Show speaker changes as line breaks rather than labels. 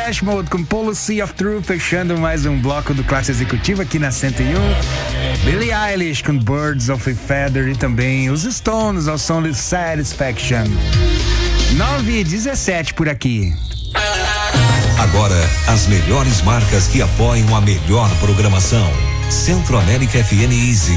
Depeche Mode com Policy of Truth, fechando mais um bloco do Classe Executiva aqui na 101. Billie Eilish com Birds of a Feather e também os Stones ao som de Satisfaction. 9h17 por aqui.
Agora, as melhores marcas que apoiam a melhor programação. Centro América FM Easy.